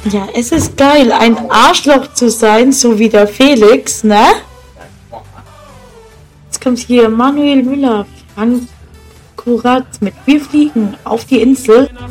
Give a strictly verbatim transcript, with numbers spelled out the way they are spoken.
Ja, es ist geil, ein Arschloch zu sein, so wie der Felix, ne? Jetzt kommt hier Manuel Müller, Frank Kurat mit Wir fliegen auf die Insel.